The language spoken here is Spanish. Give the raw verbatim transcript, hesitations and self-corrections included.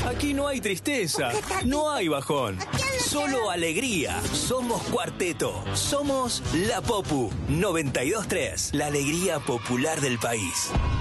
Aquí no hay tristeza, no hay bajón, solo alegría. Somos Cuarteto, somos La Popu noventa y dos tres, la alegría popular del país.